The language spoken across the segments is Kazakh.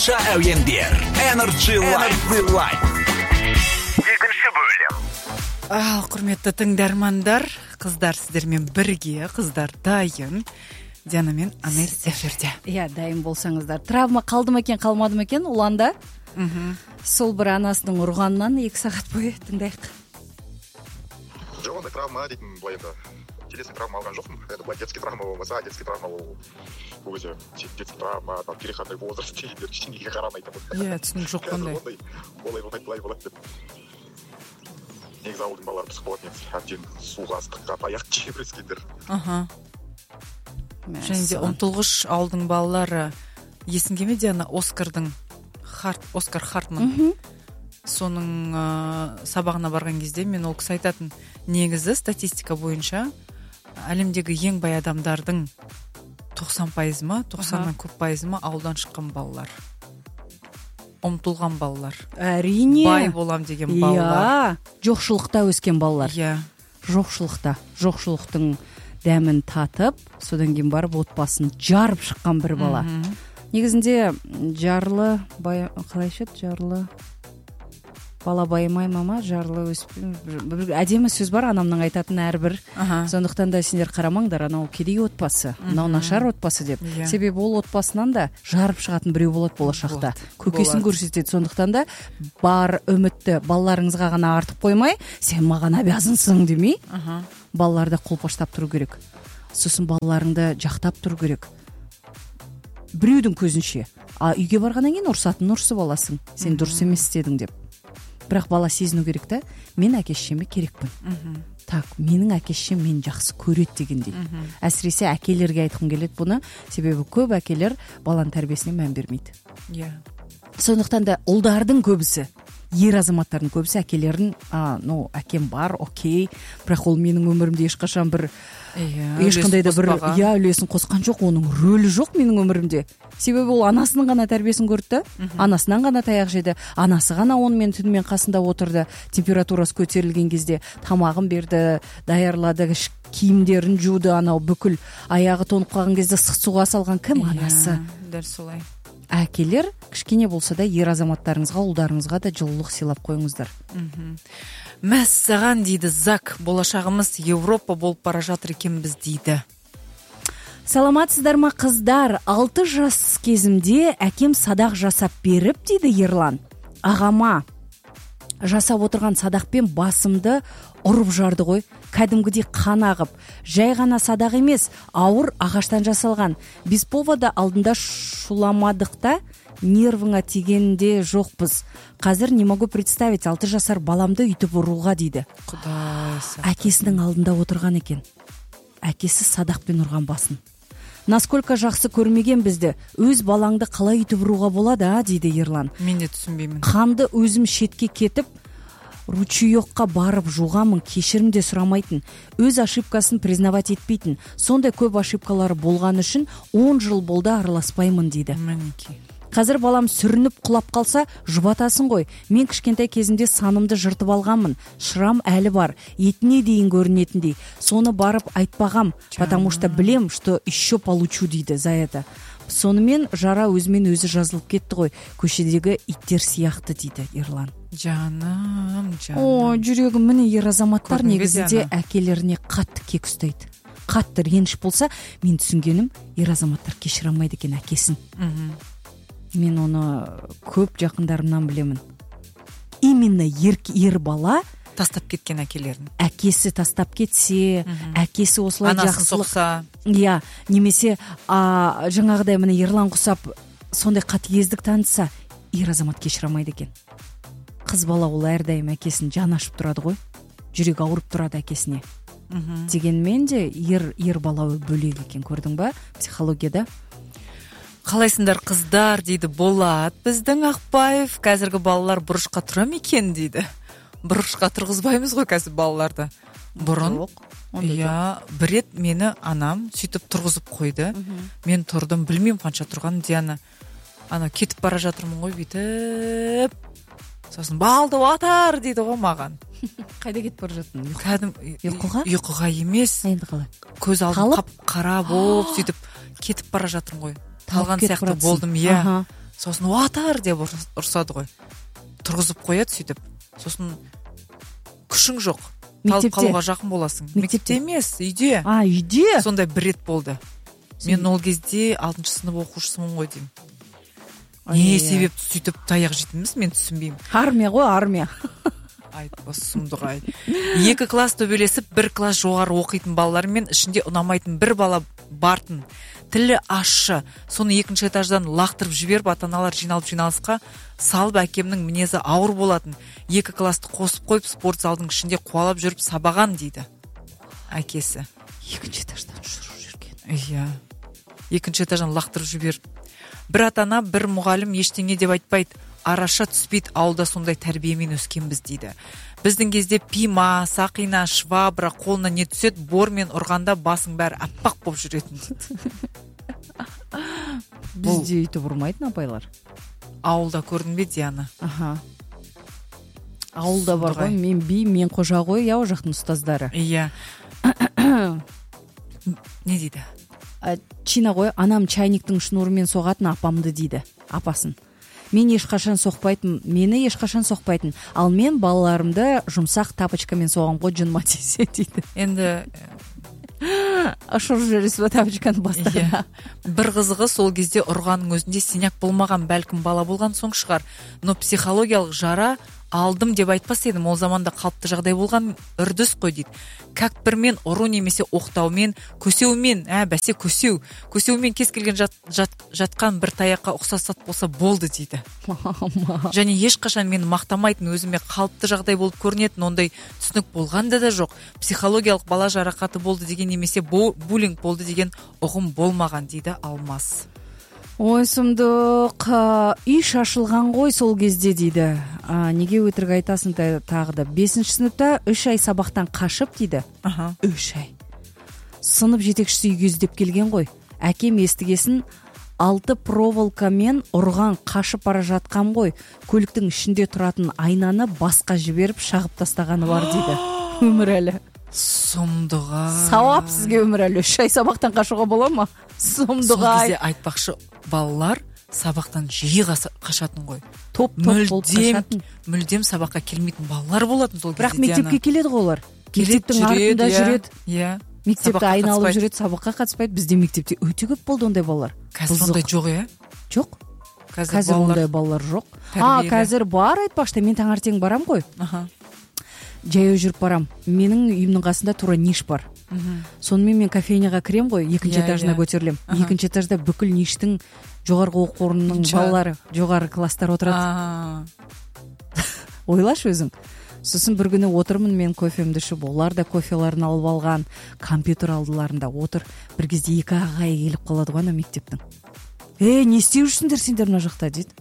Әуендер Energy Life. Екінші бөлім. Құрметті тыңдармандар, қыздар сіздермен бірге, қыздар дайын. Диана мен Анель эфирде. Иә, дайын болсаңыздар. Травма қалды ма екен, қалмады ма екен? Уланда. Сол бір анасының ұрғанынан 2 сағат бойы тыңдайық. Жоқ, ондай травма дейтін былай енді телесный травма алған жоқпын. Енді былай детский травма болмаса, детский травма ол өзі детский травма, там переходной возраст дегендер ештеңеге қарамайтын. Иә, түсінік жоқ қандай. Олай болмайды, былай болады деп. Негізі ауылдың балалары психолог емес, әбден суға ыстыққа таяқ жебірескендер. Және де ұмтылғыш ауылдың балалары есіңге ме Диана, Оскар Хартман. Соның сабағына барған кезде мен ол кісі айтатын, негізі статистика бойынша әлемдегі ең бай адамдардың 90% ма, 90-нан көп пайызы ма ауылдан шыққан балалар. Ұмтылған балалар. Әрине. Бай болам деген балалар. Жоқшылықта өскен балалар. Иә. Жоқшылықтың дәмін татып, содан кейін барып отбасын жарып шыққан бір бала. Негізінде жарлы, қалайша жарлы бала байымай мама, жарлы өспен. Әдемі сөз бар анамның айтатын әрбір. Сондықтан да сендер қарамаңдар, анау кедей отбасы, мынау нашар отбасы деп. Себебі ол отбасынан да жарып шығатын біреу болады болашақта. Көкесін көрсетеді. Сондықтан да бар үмітті балаларыңызға ғана артып қоймай, сен маған обязансың демей, балаларды қолпаштап тұру керек. Сосын балаларыңды жақтап тұру керек. Біреудің көзінше. Үйге барғаннан кейін ұрсы баласың. Сен дұрыс емес істедің деп. Бірақ бала сезіну керек та, мен әке-шешеме керекпін. Так, менің әке-шешем мені жақсы көреді дегендей. Әсіресе әкелерге айтқым келеді бұны, себебі көп әкелер баланың тәрбиесіне мән бермейді. Сондықтан да ұлдардың көбісі, ер азаматтардың көбісі әкелерін, әкем бар, окей, бірақ ол менің өмірімде ешқашан бір ешқандай да бір үлесін қосқан жоқ, оның рөлі жоқ менің өмірімде. Себебі ол анасының ғана тәрбиесін көрді, анасынан ғана таяқ жеді, анасы ғана онымен түнімен қасында отырды, температурасы көтерілген кезде тамағын берді, даярлады, киімдерін жуды, анау бүкіл аяғы тоңып қалған кезде ыстық суға салған кім анасы? Дәл солай. Әкелер кішкене болса да ер азаматтарыңызға, ұлдарыңызға да жылылық сыйлап қойыңыздар. Мәссаған дейді Зак, болашағымыз Европа болып бара жатыр екенбіз дейді. Саламатсыздар ма қыздар? 6 жас кезімде әкем садақ жасап беріп дейді Ерлан. Ағама жасап отырған садақпен басымды ұрып жарды ғой. Кәдімгідей қан ағып. Жай ғана садақ емес, ауыр ағаштан жасалған. Без повода алдында шуламадықта, нервыңа тигенде жоқпыз. Қазір не могу представить, 6 жасар баламды үйтіп ұруға дейді. Құдай сақтасын. Әкесінің алдында отырған екен. Әкесі садақпен ұрған басын. Насколько жақсы көрмеген бізді, өз балаңды қалай үйтіп ұруға болады, дейді Ерлан. Мен де түсінбеймін. Қанды өзім шетке кетіп, ручеёкқа барып жуғамын, кешірім де сұрамайтын, өз ошибкасын признавать етпейтін, сондай көп ошибкалары болған үшін 10 жыл болды араласпаймын дейді. Қазір балам сүрініп құлап қалса жұбатасын ғой. Мен кішкентай кезімде санымды жыртып алғанмын. Шырам әлі бар, етіне дейін көрінетіндей. Соны барып айтпағам, потому что білем, что еще получу дейді Заята. Сонымен жара өзімен өзі жазылып кетті ғой. Көшедегі иттер сияқты дейді Ерлан. Жаным. Жүрегім, міне ер азаматтар негізінде әкелеріне қатты кек ұстайды. Қатты реніш болса, мен түсінгенім, ер азаматтар кешіре алмайды екен әкесін. Мен оны көп жақындарымнан білемін. Именно ер бала тастап кеткен әкелерін. Әкесі тастап кетсе, әкесі осылай анасын жақсылық соқса. Иә, немесе жаңағыдай міне Ерлан құсап сондай қатыгездік танытса, ер азамат кешіре алмайды екен. Қыз бала ол әрдайым әкесін жан ашып тұрады ғой. Жүрек ауырып тұрады әкесіне. Дегенмен де ер бала бөлек екен, көрдің ба? Психологияда. Қалайсыңдар қыздар дейді Болат. Біздің Ақбаев, қазіргі балалар бұрышқа тұра ма екен дейді. Бұрышқа тұрғызбаймыз ғой қазір балаларды. Бұрын, бір рет мені анам сөйтіп тұрғызып қойды. Мен тұрдым, білмеймін қанша тұрған. Диана, кетіп бара жатырмын ғой бүйтіп. Сосын балды атар дейді ғой маған. Қайда кетіп бара жаттың? Ұйқыға? Ұйқыға емес. Енді қалай? Көз алдым қап-қара болып сөйтіп кетіп бара жатырмын ғой. Талған сияқты болдым, иә. сосын уатар деп ұрсады ғой, тұрғызып қояды сөйтіп, сосын күшің жоқ, талып қалуға жақын боласың. Мектепте емес, үйде. Үйде? Сондай бір рет болды. Мен ол кезде 6 сынып оқушысымын ғой деймін. Не себепті сөйтіп таяқ жейтініміз мен түсінбеймін. Армия ғой, армия. Айтпа сұмдық-ай. 2 класс төбелесіп, 1 класс жоғары оқитын балалармен ішінде ұнамайтын бір бала бартын. Тілі ащы. Соны 2-ші этаждан лақтырып жіберіп, ата-аналар жиналысқа салып, әкемнің мінезі ауыр болатын. 2 классты қосып қойып, спорт залдың ішінде қуалап жүріп сабаған дейді әкесі. 2-ші этаждан жүріп жүрген. Иә. 2-ші этаждан лақтырып жіберіп. Бір ата-ана, бір мұғалім ештеңе деп айтпайды. Араша түспейді, ауылда сондай тәрбиемен өскенбіз дейді. Біздің кезде пима, сақина, швабра, қолына не түсет, бормен ұрғанда басың бәрі аппақ болып жүретін дейді. Бізде өйтіп ұрмайтын апайлар. Ауылда көрдің бе, Диана? Ауылда бар ғой, мен би, мен қожа ғой, о жақтың ұстаздары. Иә. Не дейді? Чина ғой, анам чайниктің шнурымен соғатын апамды дейді, апасын. Мені ешқашан соқпайтын, ал мен балаларымды жұмсақ тапочкамен соғам ғой, жыныма тисе дейді. Енді ашырып жүресіз ба тапочканы бастарына? Бір қызығы, сол кезде ұрғанның өзінде синяк болмаған, бәлкім бала болған соң шығар. Но психологиялық жара алдым деп айтпас едім, ол заманда қалыпты жағдай болған үрдіс қой дейді. Кәкпірмен ұру немесе оқтаумен, көсеумен, бәсе көсеумен кез келген жатқан бір таяққа ұқсасат болса болды дейді. Және ешқашан мені мақтамайтын, өзіме қалыпты жағдай болып көрінетін, ондай түсінік болғанда да жоқ. Психологиялық бала жарақаты болды деген немесе буллинг болды деген ұғым болмаған дейді Алмас. Ой, сұмдық, үй шашылған ғой сол кезде дейді. Неге өтірік айтасың тағы да? 5-ші сыныпта 3 ай сабақтан қашып дейді. 3 ай. Сынып жетекшісі үйге іздеп келген ғой. Әкем естігесін 6 проволокамен ұрған, қашып бара жатқан ғой. Көліктің ішінде тұратын айнаны басқа жіберіп шағып тастағаны бар дейді. Өмірәлі. Сұмдыға. Сауап сізге, Өмірәлі. 3 ай сабақтан қашуға бола ма? Сұмдыға. Сол кезде айтпақшы, балалар сабақтан жиі қашатын ғой. Топ болып қашатын. Мүлдем сабаққа келмейтін балалар болатын сол кезде. Бірақ мектепке келеді ғой олар. Мектептің артында жүреді. Иә. Мектепті айналып жүреді, сабаққа қатыспайды. Бізде мектепте өте көп болды ондай балалар. Қазір ондай жоқ, иә? Жоқ. Қазір ондай балалар жоқ. Қазір бар, айтпақшы, мен таңертең барам ғой. Жаяу жүріп барам. Менің үйімнің қасында тура ниш бар. Сонымен мен кофейняға кірем ғой, 2-ші этажына көтерілем. 2-ші этажда бүкіл ништің жоғарғы оқу орнының балалары, жоғары класстар отырады. Ойлашы өзің. Сосын бір күні отырмын мен кофемді ішіп, олар да кофеларын алып алған, компьютер алдыларында отыр. Бір кезде 2 ағай келіп қалады ғой мектептің. Не істеп жүрсіңдер сендер мына жақта дейді.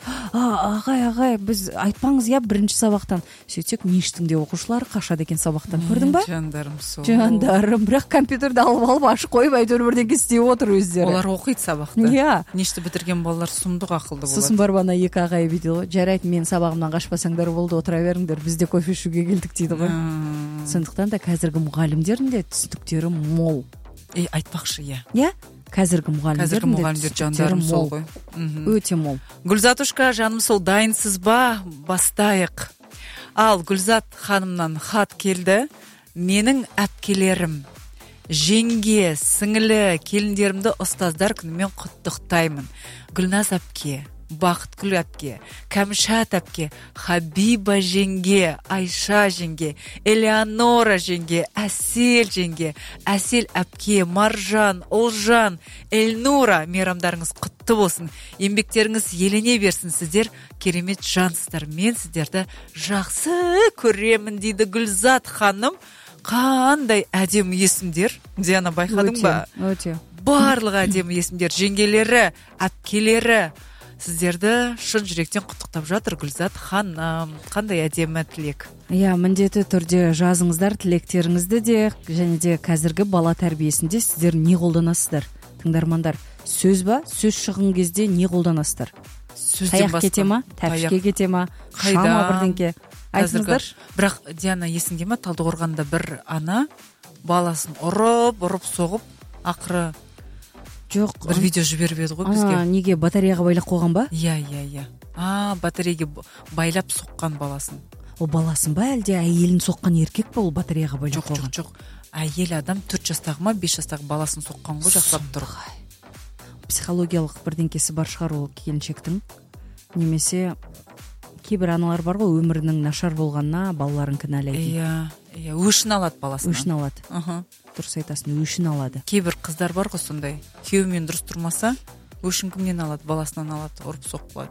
Ағай, біз айтпаңыз, бірінші сабақтан. Сөйтсек, ништіңде оқушылар қашады екен сабақтан, көрдің ба? Жандарым сол. Жандарым, бірақ компьютерді алып ашып қойып, әйтеуір бірдеңке істеп отыр өздері. Олар оқиды сабақты. Иә. Ништі бітірген балалар сұмдық ақылды болады. Сосын барып ана 2 ағай дейді ғой, жарайды, мен сабағымнан қашпасаңдар болды, отыра беріңдер, біз де кофе ішуге келдік дейді ғой. Сондықтан да қазіргі мұғалімдердің де түсініктері мол. Айтпақшы, иә. Иә? Қазіргі мұғалімдер жандарым сол ғой. Өте мол. Гүлзатушка, жаным сол, дайынсыз ба? Бастайық. Ал Гүлзат ханымнан хат келді. Менің әпкелерім, жеңге, сіңілі, келіндерімді ұстаздар күнімен құттықтаймын. Гүлназ әпке, Бақытгүл әпке, Кәмшат әпке, Хабиба жеңге, Айша жеңге, Элеонора жеңге, Әсел жеңге, Әсел әпке, Маржан, Олжан, Эльнура, мейрамдарыңыз құтты болсын. Еңбектеріңіз елене берсін, сіздер керемет жансыздар. Мен сіздерді жақсы көремін дейді Гүлзат ханым. Қандай әдемі есімдер. Диана, байқадың ба? Өте. Барлығы әдемі есімдер. Жеңгелері, әпкелері. Сіздерді шын жүректен құттықтап жатыр Гүлзат ханым. Қандай әдемі тілек. Иә, міндетті түрде жазыңыздар тілектеріңізді де, және де қазіргі бала тәрбиесінде сіздер не қолданасыздар? Тыңдармандар, сөз ба? Сөз шығын кезде не қолданасыздар? Таяқ кете ма? Тәпішке кете ма? Шама бірдеңке? Айтыңыздар. Бірақ Диана, есіңде ма, Талдықорғанда бір ана баласын ұрып соғып, ақыры жоқ, бір видео жіберіп еді ғой бізге. Неге батареяға байлап қойған ба? Иә. Батареяға байлап соққан баласын. Ол баласын ба, әлде әйелін соққан еркек па ол батареяға байлап қойған? Жоқ. Әйел адам 4 жастағы ма 5 жастағы баласын соққан ғой, жақсылап тұр. Психологиялық бірдеңкесі бар шығар ол келіншектің. Немесе кейбір аналар бар ғой, өмірінің нашар болғанына балаларын кінәлайды. Иә, өшін алады баласынан. Өшін алады. Дұрыс айтасың, өшін алады. Кейбір қыздар бар ғой сондай. Күйеуімен дұрыс тұрмаса, өшін кімнен алады? Баласынан алады, ұрып соққылайды.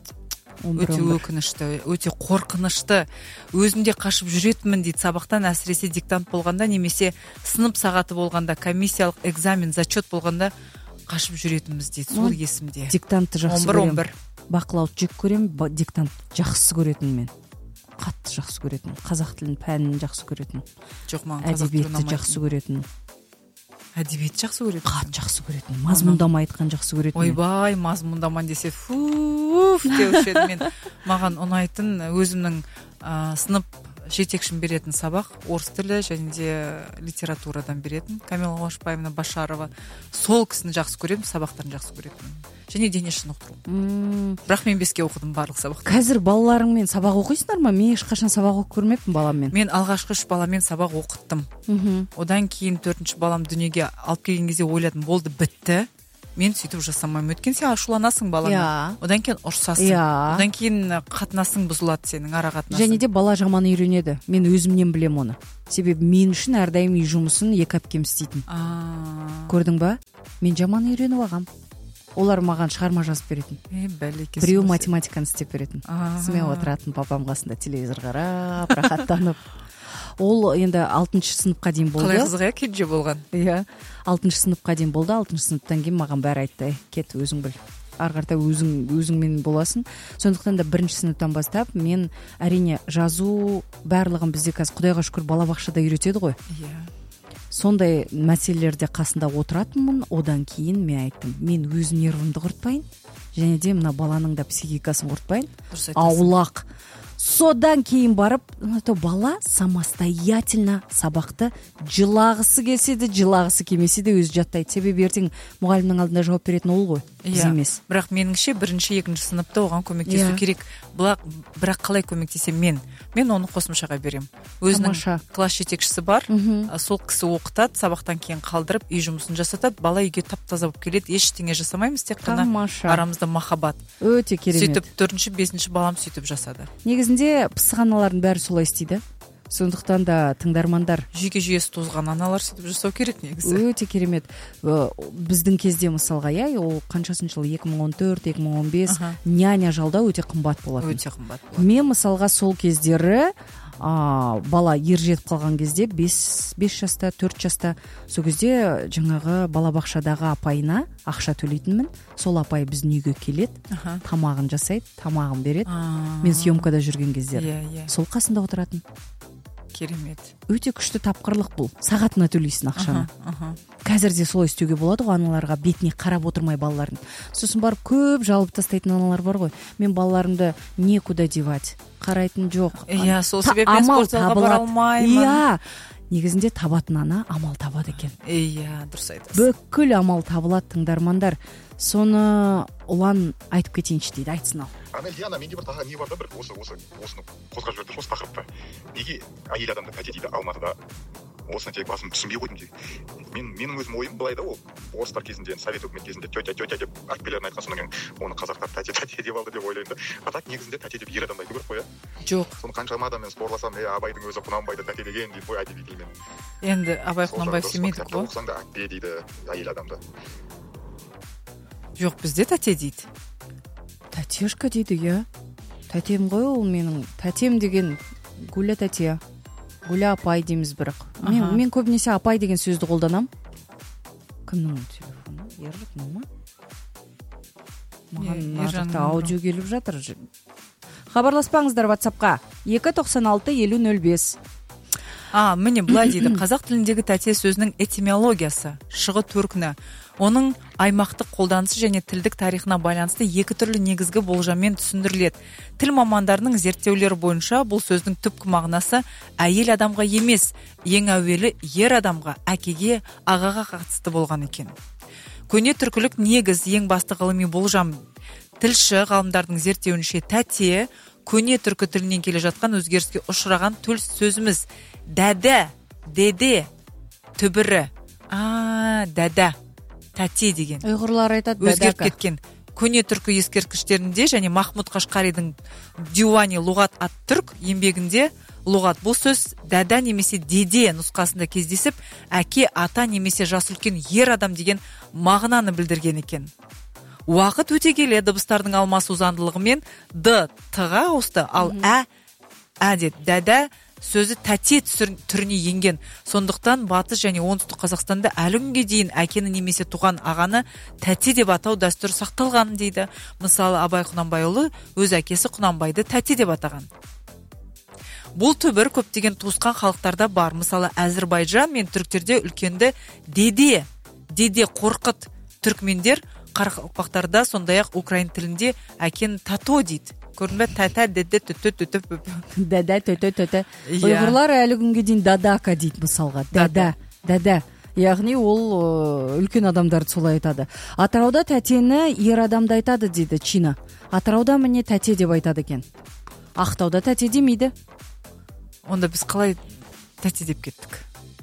Өте өкінішті, өте қорқынышты. Өзімде қашып жүретінмін дейді сабақтан, әсіресе диктант болғанда, немесе сынып сағаты болғанда, комиссиялық экзамен, зачет болғанда қашып жүретінбіз дейді. Сол есімде. Диктантты жақсы көрем. 11. Бақылауды жек көрем, диктант жақсы көретін мен. Қатты жақсы көретін. Қазақ тілін пәнін жақсы көретін. Жоқ, маған қазақ тілін әдебиетті жақсы көретін. Әдебиет жақсы көретін. Қатты жақсы көретін. Мазмұндама айтқан жақсы көретін. Ойбай, мазмұндаман десе деуші еді мен. Маған ұнайтын өзімнің сынып жетекшім беретін сабақ орыс тілі және де литературадан беретін Камила Қуанышбаевна Башарова. Сол кісіні жақсы көремін, сабақтарын жақсы көремін. Және дене шынықтыру. Бірақ мен 5-ке оқыдым барлық сабақты. Қазір балаларыңмен сабақ оқисыңдар ма? Мен ешқашан сабақ оқып көрмеппін баламмен. Мен алғашқы 3 баламен сабақ оқыттым. Одан кейін 4-ші балам дүниеге алып келген кезде ойладым, болды, бітті. Мен сөйтіп жасамаймын. Өткен сен ашуланасың балаңа. Одан кейін ұрсасың. Одан кейін қатынасың бұзылады сенің, ара қатынасың. Және де бала жаман үйренеді. Мен өзімнен білем оны. Себебі мен үшін әрдайым үй жұмысын 2 әпкем істейтін. Көрдің ба? Мен жаман үйреніп ағам. Олар маған шығарма жазып беретін. Біреу математиканы істеп беретін. Смен отыратын папам қасында телевизор қарап, рахаттанып. Ол енді 6-шы сыныпқа дейін болды. Қалай қызық кенже болған. Иә. 6-шы сыныпқа дейін болды. 6-шы сыныптан кейін маған бәрі айтты, кет өзің біл. Ары қарата өзіңмен боласың. Сондықтан да 1-ші сыныптан бастап мен әрине жазу барлығын бізде қазір Құдайға шүкір балабақшада үйретеді ғой. Иә. Сондай мәселелерде қасында отыратынмын. Одан кейін мен айттым, мен өз нервымды құртпайын, және де мына баланың да психикасын құртпайын. Аулақ. Содан кейін барып, бала самостоятельно сабақты жылағысы келсе де, жылағысы келмесе де өзі жаттайды. Себебі ертең мұғалімнің алдында жауап беретін ол ғой, біз емес. Бірақ меніңше 1-ші, 2-ші сыныпта оған көмектесу керек. Бірақ қалай көмектесем мен оны қосымшаға берем. Өзінің класс жетекшісі бар, сол кісі оқытады, сабақтан кейін қалдырып, үй жұмысын жасатады, бала үйге тап-таза болып келеді, ештеңе жасамаймыз, тек қана арамызда махаббат. Өте керемет. Сөйтіп 4-ші, 5-ші балам сөйтіп жасады. Негізінде пысық аналардың бәрі солай істейді. Сондықтан да тыңдармандар, жүйкесі тозған аналар сөйтіп жасау керек негізі. Өте керемет. Біздің кезде мысалға, ол қаншасыншы жыл, 2014, 2015 няня жалдау өте қымбат болатын. Өте қымбат болатын. Мен мысалға сол кездері бала ер жетіп қалған кезде 5 жаста, 4 жаста, сол кезде жаңағы балабақшадағы апайына ақша төлейтінмін. Сол апай біздің үйге келеді, тамағын жасайды, тамағын береді. Мен съемкада жүрген кездері. Сол қасында отыратын. Керемет. Өте күшті тапқырлық бұл. Сағатына төлейсің ақшаны. Қазір де солай істеуге болады ғой, аналарға бетіне қарап отырмай балалардың. Сосын барып көп жалып тастайтын аналар бар ғой. Мен балаларымды некуда девать. Қарайтын жоқ. Иә, сол себептен спортзалға бара алмаймын. Иә. Негізінде табатын ана амал табады екен. Иә, дұрыс айтасың. Бүкіл амал табылады, тыңдармандар. Соны ұлан айтып кетейінші дейді, айтсын ал. Диана, менде бір тағы не бар да, бір осыны қозғап жіберді, осы тақырыпты. Неге әйел адамды тәте дейді Алматыда? Осыны тек басым түсінбей қойдым дейді. Менің өзім ойым былай да, ол орыстар кезінде, совет өкімет кезінде тетя деп әкпелерін айтқан, содан кейін оны қазақтар тәте деп алды деп ойлаймын да. А так негізінде тәте деп ер адамды айту керек қой, иә? Жоқ. Соны қаншама адаммен спорласам, Абайдың өзі Құнанбайды тәте деген дейді ғой, әдеби тілмен. Енді Абай Құнанбаев семейдік қой. Оқысаң да әкпе дейді әйел адамды. Жоқ, бізде тәте дейді. Тәтешка дейді, иә. Тәтем ғой ол менің. Тәтем деген Гуля тәте. Гуля апай дейміз бірақ. Мен көбінесе апай деген сөзді қолданам. Кімнің телефоны? Ерліктің ма? Маған нарықта аудио келіп жатыр. Хабарласпаңыздар WhatsApp-қа. 296-5005. Міне былай дейді. Қазақ тіліндегі тәте сөзінің этимологиясы, шығы төркіні, оның аймақтық қолданысы және тілдік тарихына байланысты 2 түрлі негізгі болжаммен түсіндіріледі. Тіл мамандарының зерттеулері бойынша бұл сөздің түпкі мағынасы әйел адамға емес, ең әуелі ер адамға, әкеге, ағаға қатысты болған екен. көне түркілік негіз, ең басты ғылыми болжам. Тілші ғалымдардың зерттеуінше тәте көне түркі тілінен келе жатқан өзгеріске ұшыраған төл сөзіміз. Дәдә, деде, түбірі. Дәдә, тәте деген. Ұйғырлар айтады өзгеріп кеткен. Көне түркі ескерткіштерінде және Махмуд Қашқаридің Диуани лұғат ат түрк еңбегінде лұғат бұл сөз дәдә немесе деде нұсқасында кездесіп, әке, ата немесе жас үлкен ер адам деген мағынаны білдірген екен. Уақыт өте келе дыбыстардың алмасу заңдылығымен д т-ға ауысты, ал деді. Дәдә сөзі тәте түріне енген. Сондықтан батыс және оңтүстік Қазақстанда әлі күнге дейін әкені немесе туған ағаны тәте деп атау дәстүр сақталған дейді. Мысалы, Абай Құнанбайұлы өз әкесі Құнанбайды тәте деп атаған. Бұл түбір көптеген туысқан халықтарда бар. Мысалы, Әзірбайжан мен түріктерде үлкенді деде қорқыт. Түркмендер қарақалпақтарда, сондай-ақ украин тілінде әкені тато дейді. Көрдің бе? Тәтә, деде, төтө. Дәдә, төтө. Ұйғырлар әлі күнге дейін дадака дейді мысалға. Дәдә. Яғни ол үлкен адамдарды солай айтады. Атырауда тәтені ер адамды айтады дейді Чина. Атырауда міне тәте деп айтады екен. Ақтауда тәте демейді. Онда біз қалай тәте деп кеттік?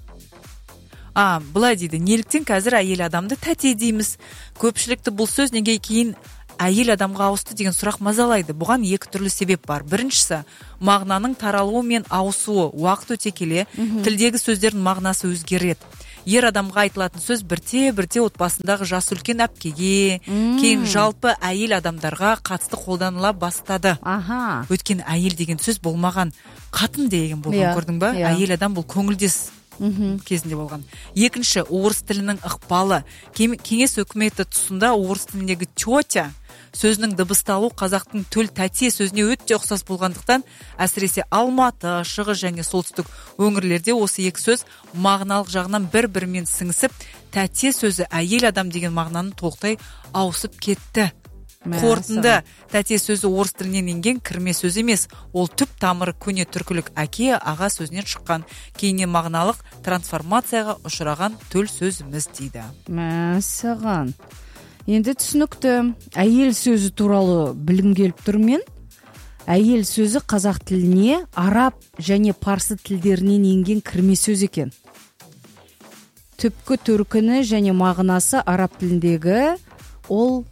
Бұлай дейді, неліктен қазір әйел адамды тәте дейміз? Көпшілікті бұл сөз неге кейін әйел адамға ауысты деген сұрақ мазалайды. Бұған екі түрлі себеп бар. Біріншісі, мағынаның таралуы мен ауысуы. Уақыт өте келе, тілдегі сөздердің мағынасы өзгереді. Ер адамға айтылатын сөз бірте отбасындағы жас үлкен әпкеге, кейін жалпы әйел адамдарға қатысты қолданыла бастады. Өткен әйел деген сөз болмаған, қатын деген болған, көрдің ба? Әйел адам бұл көңілдес кезінде болған. Екінші, орыс тілінің ықпалы. Кеңес өкіметі тұсында орыс тіліндегі тетя сөзінің дыбысталу қазақтың төл тәте сөзіне өте ұқсас болғандықтан, әсіресе Алматы, Шығыс және солтүстік өңірлерде осы екі сөз мағыналық жағынан бір-бірімен сіңісіп, тәте сөзі әйел адам деген мағынаны толықтай ауысып кетті. Қорытынды, тәте сөзі орыс тілінен енген кірме сөз емес. Ол түп тамыры көне түркілік әке, аға сөзінен шыққан, кейіннен мағыналық трансформацияға ұшыраған төл сөзіміз дейді. Мәсіған. Енді түсінікті. Әйел сөзі туралы білім келіп тұрмен. Әйел сөзі қазақ тіліне араб және парсы тілдерінен енген кірме сөз екен. Түпкі түркіні және мағынасы араб тіліндегі ол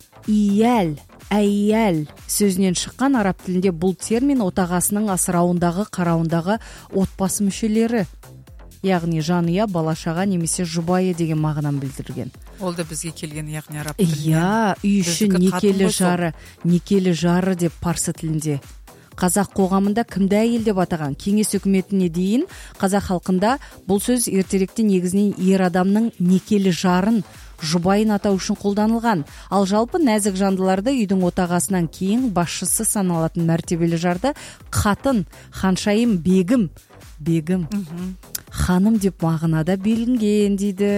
әйел сөзінен шыққан. Араб тілінде бұл термин отағасының асырауындағы, қарауындағы отбасы мүшелері, яғни жанұя, балашаға немесе жұбайы деген мағынаны білдірген. Ол да бізге келген, яғни араб тілінен. Үй іші некелі жары деп парсы тілінде. Қазақ қоғамында кімді әйел деп атаған? Кеңес үкіметіне дейін қазақ халқында бұл сөз ертеректе негізінен ер адамның некелі жарын, жұбайын атау үшін қолданылған. Ал жалпы нәзік жандыларды үйдің отағасынан кейін басшысы саналатын мәртебелі жарды қатын, ханшайым, бегім, ханым деп мағынада белгіленген дейді.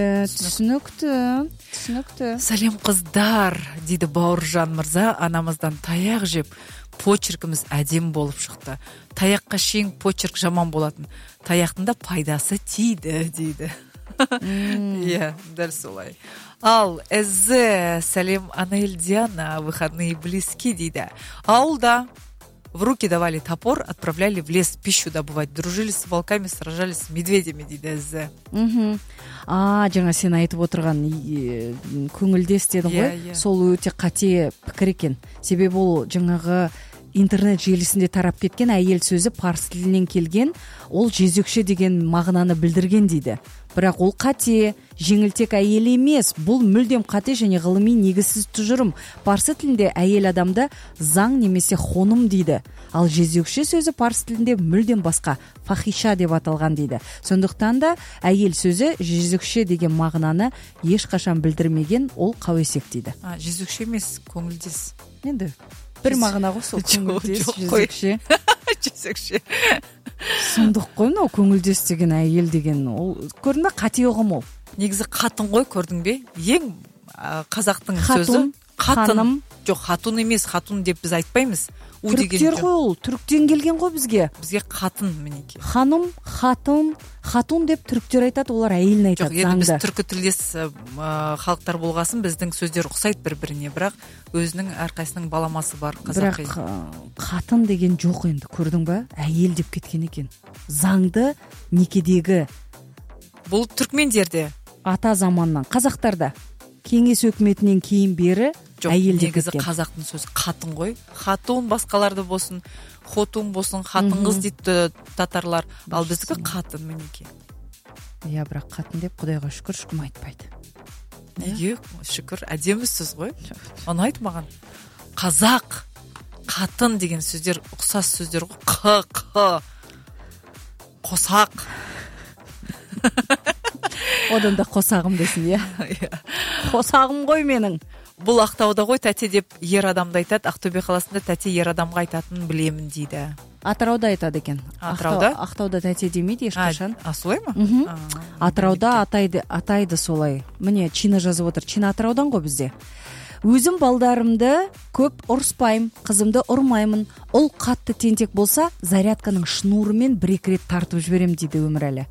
Түсінікті. Сәлем қыздар, дейді Бауыржан мырза. Анамыздан таяқ жеп, почеркіміз әдем болып шықты. Таяққа шейін почерк жаман болатын. Таяқтың да пайдасы тиді, дейді. Дәл солай. Ал сәлем Анель Диана, выходные близки, дейді. Ауылда в руки давали топор, отправляли в лес пищу добывать. Дружили с волками, сражались с медведями, дейді Жаңа сен айтып отырған көңілдес дедің ғой. Сол өте қате пікір екен. Себебі ол жаңағы интернет желісінде тарап кеткен әйел сөзі парсы тілінен келген, ол жезөкше деген мағынаны білдірген дейді. Бірақ ол қате, жеңілтек әйел емес. Бұл мүлдем қате және ғылыми негізсіз тұжырым. Парсы тілінде әйел адамды заң немесе хоным дейді. Ал жезөкше сөзі парсы тілінде мүлдем басқа, фахиша деп аталған дейді. Сондықтан да әйел сөзі жезөкше деген мағынаны ешқашан білдірмеген, ол қауесек дейді. Жезөкше емес, көңілдес. Енді бір мағына ғой сол, көңілдес, жезөкше. Жезөкше. Сұмдық қой, мынау көңілдес деген әйел деген, ол көрдің бе, қате ұғым ол. Негізі қатын ғой, көрдің бе? Ең қазақтың сөзі ханым, жоқ хатун емес, хатун деп біз айтпаймыз. У деген түріктер ғой ол, түріктен келген ғой бізге. Бізге қатын мінекей. Ханым, хатун деп түріктер айтады, олар әйелін айтады. Жоқ, енді біз түркі тілдес халықтар болғасын, біздің сөздер ұқсайды бір-біріне, бірақ өзінің әрқайсының баламасы бар қазақи. Бірақ қатын деген жоқ енді, көрдің ба? Әйел деп кеткен екен. Заңды некедегі. Бұл түркмендерде. Ата заманнан, қазақтарда. Кеңес өкіметінен кейін бері әйел деп кеткен. Негізі қазақтың сөзі қатын ғой. Хатун басқаларды болсын, хотун болсын, хатын қыз дейді татарлар. Ал біздікі қатын мінекей. Иә, бірақ қатын деп Құдайға шүкір ешкім айтпайды. Неге? Шүкір, әдемі сөз ғой. Ұнайды маған. Қазақ, қатын деген сөздер ұқсас сөздер ғой. Қосақ. Одан да қосағым десін, иә. Қосағым ғой менің. Бұл Ақтауда ғой тәте деп ер адамды айтады. Ақтөбе қаласында тәте ер адамға айтатынын білемін дейді. Атырауда айтады екен. Ақтауда тәте демейді ешқашан. Солай ма? Атырауда атайды солай. Міне, Чина жазып отыр. Чина Атыраудан ғой бізде. Өзім балдарымды көп ұрыспаймын, қызымды ұрмаймын. Ол қатты тентек болса, зарядканың шнурымен бір-екі рет тартып жіберем дейді Өмірәлі.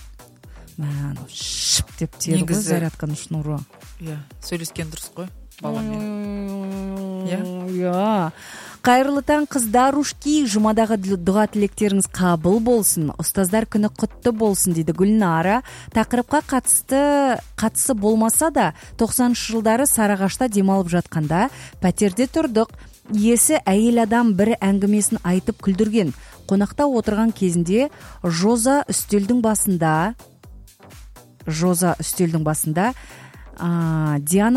Шып деп тері ғой зарядканың шнуры. Иә, сөйлескен дұрыс қой баламен. Иә. Қайырлы таң қыздар, ушки, жұмадағы дұға тілектеріңіз қабыл болсын. Ұстаздар күні құтты болсын дейді Гүлнара. Тақырыпқа қатысы болмаса да 90-шы жылдары Сарыағашта демалып жатқанда пәтерде тұрдық. Иесі әйел адам бір әңгімесін айтып күлдірген. Қонақта отырған кезінде Жоза үстелдің басында Диана